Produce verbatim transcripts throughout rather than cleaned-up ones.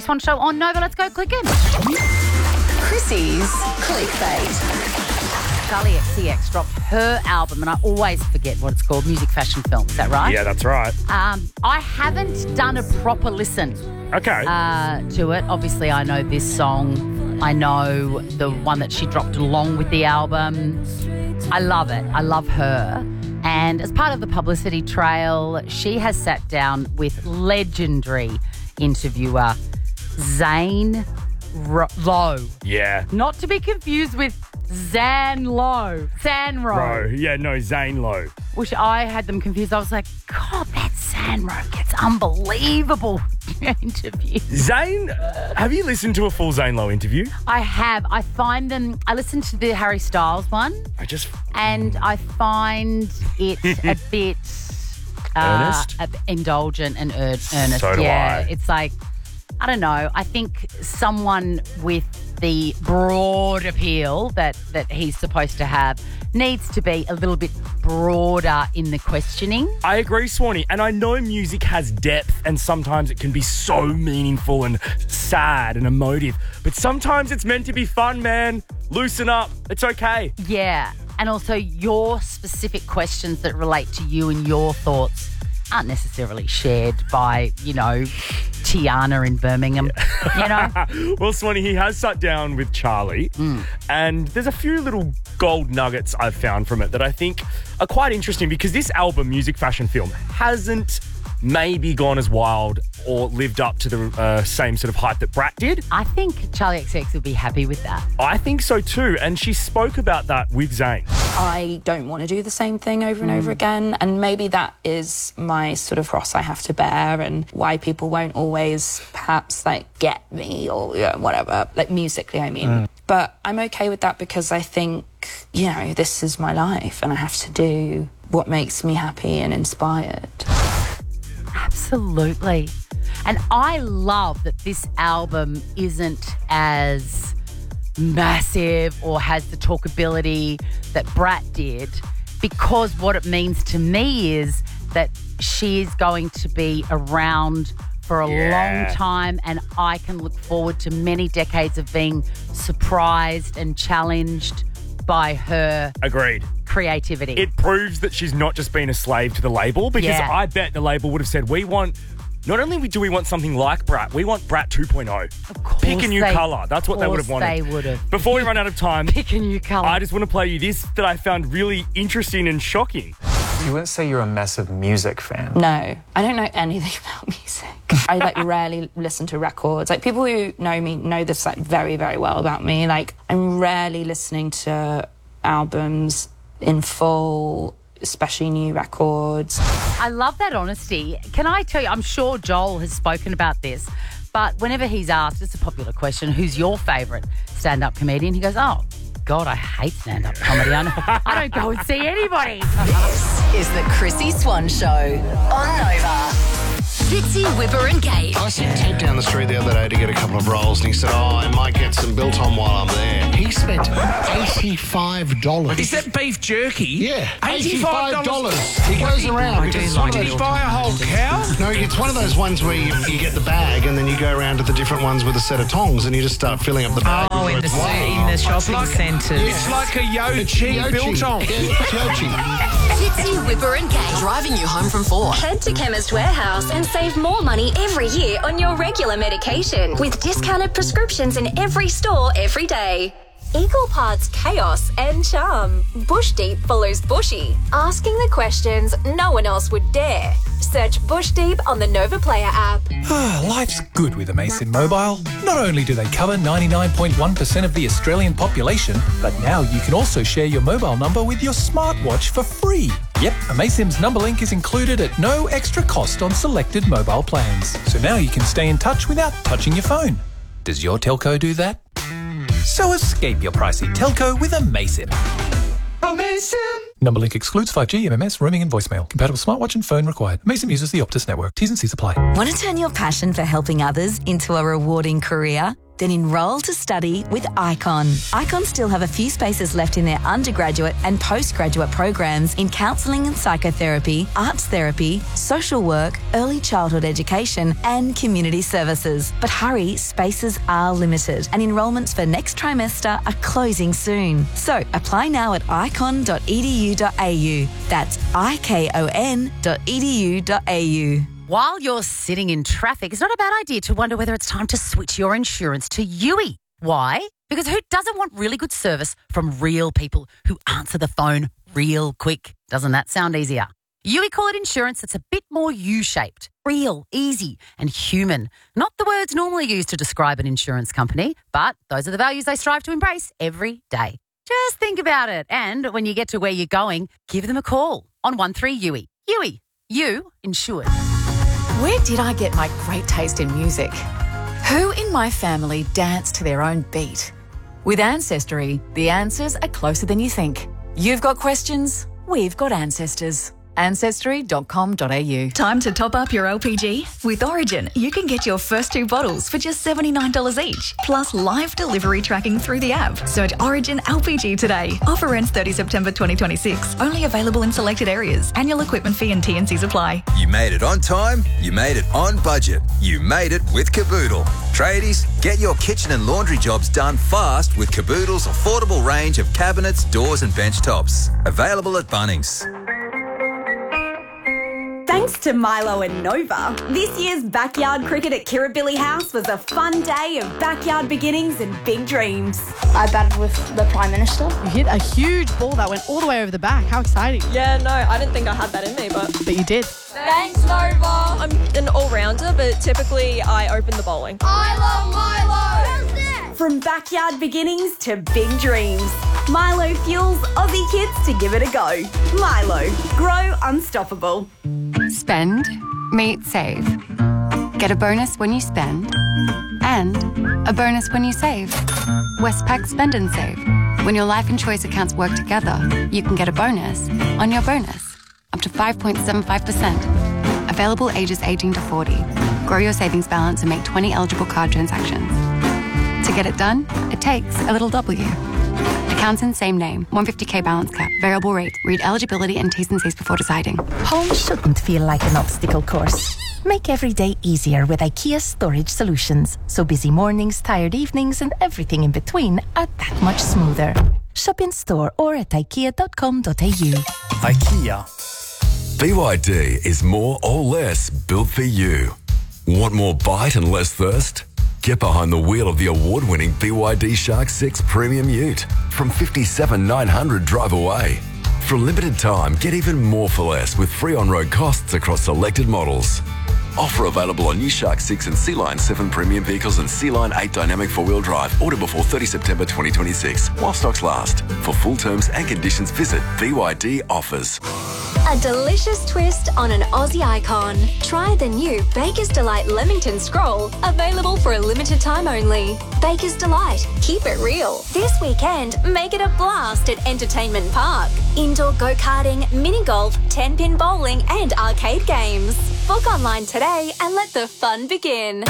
Swan Show on Nova. Let's go click in. Chrissy's Clickbait. Charlie X C X dropped her album, and I always forget what it's called, Music Fashion Film. Is that right? Yeah, that's right. Um, I haven't done a proper listen Okay. uh, to it. Obviously, I know this song. I know the one that she dropped along with the album. I love it. I love her. And as part of the publicity trail, she has sat down with legendary interviewer Zane Ro- Lowe. yeah. Not to be confused with Zan Lowe. Zan Bro. Rowe. Yeah, no, Zane Lowe. Which I had them confused. I was like, God, that Zan Rowe gets unbelievable interviews. Zane, have you listened to a full Zane Lowe interview? I have. I find them, I listened to the Harry Styles one, I just... and I find it a bit uh, Earnest? a- indulgent and ur- earnest. So do yeah, I. it's like, I don't know. I think someone with the broad appeal that, that he's supposed to have needs to be a little bit broader in the questioning. I agree, Swanee, and I know music has depth and sometimes it can be so meaningful and sad and emotive, but sometimes it's meant to be fun, man. Loosen up. It's okay. Yeah. And also your specific questions that relate to you and your thoughts aren't necessarily shared by, you know, Tiana in Birmingham, you know? Well, Swanee, he has sat down with Charlie, and there's a few little gold nuggets I've found from it that I think are quite interesting because this album, Music Fashion Film, hasn't maybe gone as wild or lived up to the uh, same sort of hype that Brat did. I think Charlie X C X will be happy with that. I think so too, and she spoke about that with Zane. I don't want to do the same thing over and over again, and maybe that is my sort of cross I have to bear, and why people won't always perhaps like get me or you know, whatever, like musically I mean. But I'm okay with that because I think, you know, this is my life and I have to do what makes me happy and inspired. Absolutely. And I love that this album isn't as massive or has the talkability that Brat did, because what it means to me is that she is going to be around for a Yeah. long time, and I can look forward to many decades of being surprised and challenged by her Agreed. creativity. It proves that she's not just been a slave to the label, because Yeah. I bet the label would have said, we want, not only do we want something like Brat, we want Brat two point oh. Of course Pick a new they- colour. That's what they of would have course wanted. they would have. Before we run out of time, Pick a new colour. I just want to play you this that I found really interesting and shocking. You wouldn't say you're a massive music fan. No, I don't know anything about music. I like rarely listen to records. Like people who know me know this like very, very well about me. Like I'm rarely listening to albums in full, especially new records. I love that honesty. Can I tell you, I'm sure Joel has spoken about this, but whenever he's asked, it's a popular question, who's your favourite stand-up comedian? He goes, oh, God, I hate stand-up comedy. I don't, I don't go and see anybody. This is the Chrissy Swan Show on Nova. Fitzy, Whipper and Gate. I sent Ted down the street the other day to get a couple of rolls, and he said, oh, I might get some biltong while I'm there. He spent eighty-five dollars. Is that beef jerky? Yeah, eighty-five dollars. He goes around. Because it's one of Did those- he buy a whole cow? No, it's one of those ones where you, you get the bag and then you go around to the different ones with a set of tongs and you just start filling up the bag. Oh, in the, Wow. in the shopping like- centres. It's like a Yochi Yochi. biltong. Yeah, it's Yochi. Fitzy, Whipper and Gate. Driving you home from four. Head to Chemist Warehouse and save more money every year on your regular medication with discounted prescriptions in every store every day. Eagle Parts chaos and charm. Bush Deep follows Bushy, asking the questions no one else would dare. Search Bush Deep on the Nova Player app. Life's good with Amazon Mobile. Not only do they cover ninety-nine point one percent of the Australian population, but now you can also share your mobile number with your smartwatch for free. Yep, Amazon's number link is included at no extra cost on selected mobile plans. So now you can stay in touch without touching your phone. Does your telco do that? So escape your pricey telco with Amazon. Amazon! Number link excludes five G, M M S, roaming and voicemail. Compatible smartwatch and phone required. Amazon uses the Optus network. T's and C's apply. Want to turn your passion for helping others into a rewarding career? Then enrol to study with Icon. Icon still have a few spaces left in their undergraduate and postgraduate programs in counselling and psychotherapy, arts therapy, social work, early childhood education and community services. But hurry, spaces are limited and enrolments for next trimester are closing soon. So apply now at icon dot e d u dot a u. That's I K O N dot e d u dot a u. While you're sitting in traffic, it's not a bad idea to wonder whether it's time to switch your insurance to U I. Why? Because who doesn't want really good service from real people who answer the phone real quick? Doesn't that sound easier? U I call it insurance that's a bit more U-shaped, real, easy and human. Not the words normally used to describe an insurance company, but those are the values they strive to embrace every day. Just think about it. And when you get to where you're going, give them a call on one three U I. U I. You insured. Where did I get my great taste in music? Who in my family danced to their own beat? With Ancestry, the answers are closer than you think. You've got questions, we've got ancestors. ancestry dot com dot a u. Time to top up your L P G? With Origin, you can get your first two bottles for just seventy-nine dollars each, plus live delivery tracking through the app. Search Origin L P G today. Offer ends thirtieth September twenty twenty-six. Only available in selected areas. Annual equipment fee and T and Cs apply. You made it on time, you made it on budget. You made it with Caboodle. Tradies, get your kitchen and laundry jobs done fast with Caboodle's affordable range of cabinets, doors and bench tops. Available at Bunnings. Thanks to Milo and Nova, this year's backyard cricket at Kirribilli House was a fun day of backyard beginnings and big dreams. I batted with the Prime Minister. You hit a huge ball that went all the way over the back. How exciting. Yeah, no, I didn't think I had that in me, but... But you did. Thanks, Nova. I'm an all-rounder, but typically I open the bowling. I love Milo! From backyard beginnings to big dreams, Milo fuels Aussie kids to give it a go. Milo, grow unstoppable. Spend, meet, save. Get a bonus when you spend and a bonus when you save. Westpac Spend and Save. When your life and choice accounts work together, you can get a bonus on your bonus, up to five point seven five percent. Available ages eighteen to forty. Grow your savings balance and make twenty eligible card transactions. To get it done, it takes a little W. Accounts in same name, one hundred fifty k balance cap, variable rate. Read eligibility and T's and C's before deciding. Home shouldn't feel like an obstacle course. Make every day easier with IKEA Storage Solutions. So busy mornings, tired evenings and everything in between are that much smoother. Shop in store or at ikea dot com dot a u. IKEA. B Y D is more or less built for you. Want more bite and less thirst? Get behind the wheel of the award-winning B Y D Shark six Premium Ute from fifty-seven thousand nine hundred drive away. For a limited time, get even more for less with free on-road costs across selected models. Offer available on new Shark six and Sea Line seven premium vehicles and Sea Line eight dynamic four-wheel drive. Order before thirtieth September twenty twenty-six while stocks last. For full terms and conditions, visit B Y D Offers. A delicious twist on an Aussie icon. Try the new Baker's Delight Leamington Scroll, available for a limited time only. Baker's Delight, keep it real. This weekend, make it a blast at Entertainment Park. Indoor go-karting, mini golf, ten-pin bowling and arcade games. Book online today and let the fun begin.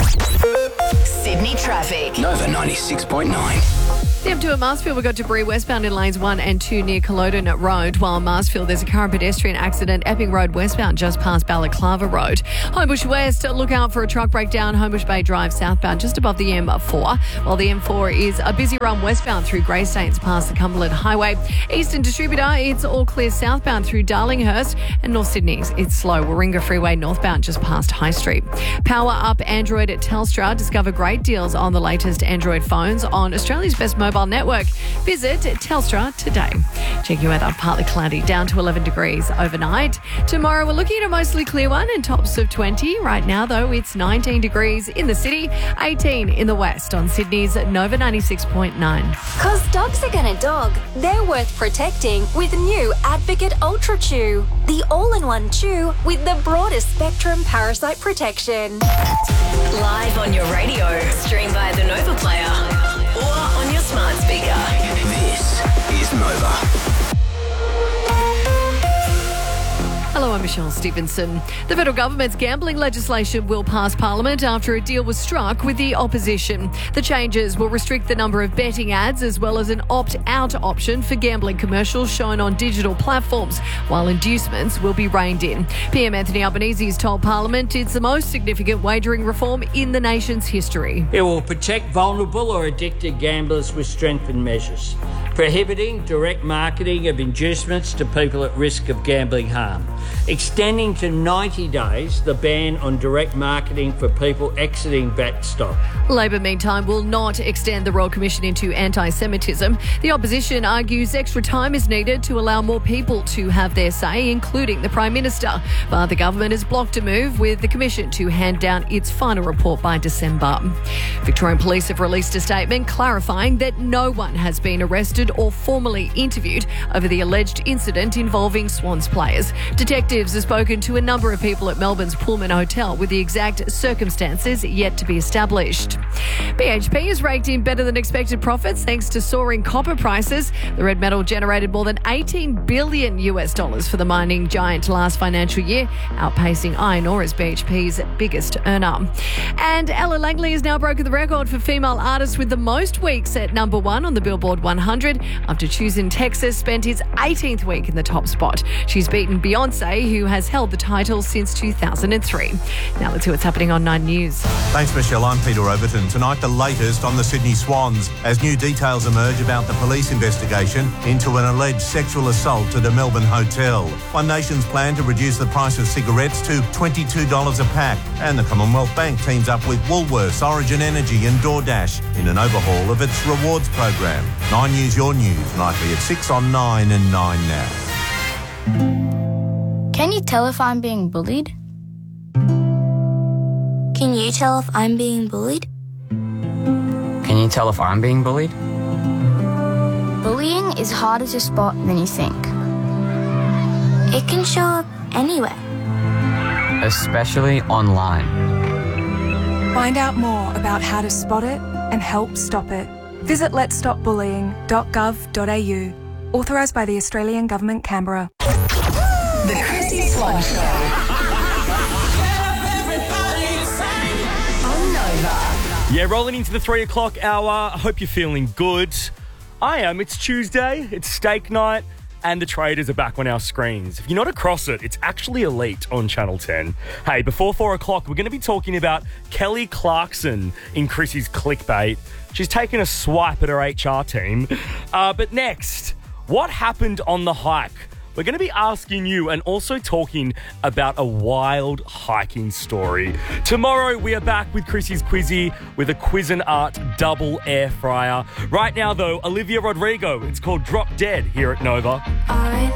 Sydney traffic. Nova ninety-six point nine. The M two at Marsfield, we've got debris westbound in lanes one and two near Culloden Road, while Marsfield there's a car and pedestrian accident, Epping Road westbound just past Balaclava Road. Homebush West, look out for a truck breakdown, Homebush Bay Drive southbound just above the M four, while the M four is a busy run westbound through Greystanes past the Cumberland Highway. Eastern Distributor, it's all clear southbound through Darlinghurst, and North Sydney's it's slow, Warringah Freeway northbound just past High Street. Power up Android at Telstra, discover great deals on the latest Android phones on Australia's best mobile network. Visit Telstra today. Check your weather, partly cloudy, down to eleven degrees overnight. Tomorrow we're looking at a mostly clear one and tops of twenty. Right now though, it's nineteen degrees in the city, eighteen in the west on Sydney's Nova ninety-six point nine. Cause dogs are gonna dog, they're worth protecting with new Advocate Ultra Chew. The all-in-one chew with the broadest spectrum parasite protection. Live on your radio, stream via the Nova Player or on your smart speaker. This is Nova. Hello, I'm Michelle Stevenson. The federal government's gambling legislation will pass Parliament after a deal was struck with the opposition. The changes will restrict the number of betting ads as well as an opt-out option for gambling commercials shown on digital platforms, while inducements will be reined in. P M Anthony Albanese has told Parliament it's the most significant wagering reform in the nation's history. It will protect vulnerable or addicted gamblers with strengthened measures, prohibiting direct marketing of inducements to people at risk of gambling harm, extending to ninety days the ban on direct marketing for people exiting bet stock. Labor, meantime, will not extend the Royal Commission into anti-Semitism. The opposition argues extra time is needed to allow more people to have their say, including the Prime Minister. But the government has blocked a move with the Commission to hand down its final report by December. Victorian Police have released a statement clarifying that no one has been arrested or formally interviewed over the alleged incident involving Swans players. Detectives have spoken to a number of people at Melbourne's Pullman Hotel with the exact circumstances yet to be established. B H P has raked in better than expected profits thanks to soaring copper prices. The red metal generated more than eighteen billion US dollars for the mining giant last financial year, outpacing iron ore as B H P's biggest earner. And Ella Langley has now broken the record for female artists with the most weeks at number one on the Billboard one hundred after Choosing Texas spent its eighteenth week in the top spot. She's beaten Beyonce, who has held the title since two thousand three. Now let's see what's happening on Nine News. Thanks, Michelle. I'm Peter Overton. Tonight, the latest on the Sydney Swans as new details emerge about the police investigation into an alleged sexual assault at a Melbourne hotel. One Nation's plan to reduce the price of cigarettes to twenty-two dollars a pack. And the Commonwealth Bank teams up with Woolworths, Origin Energy and DoorDash in an overhaul of its rewards program. Nine News, your news, nightly at six on nine and nine now. Can you tell if I'm being bullied? Can you tell if I'm being bullied? Can you tell if I'm being bullied? Bullying is harder to spot than you think. It can show up anywhere. Especially online. Find out more about how to spot it and help stop it. Visit lets stop bullying dot gov dot a u. Authorised by the Australian Government, Canberra. The Chrissy Swan Show. On Nova. Yeah, rolling into the three o'clock hour. I hope you're feeling good. I am. It's Tuesday. It's steak night. And the Traders are back on our screens. If you're not across it, it's actually elite on Channel ten. Hey, before four o'clock, we're going to be talking about Kelly Clarkson in Chrissy's Clickbait. She's taken a swipe at her H R team. Uh, but next, what happened on the hike? We're going to be asking you and also talking about a wild hiking story. Tomorrow, we are back with Chrissy's Quizzy with a Cuisinart double air fryer. Right now, though, Olivia Rodrigo. It's called Drop Dead here at Nova. I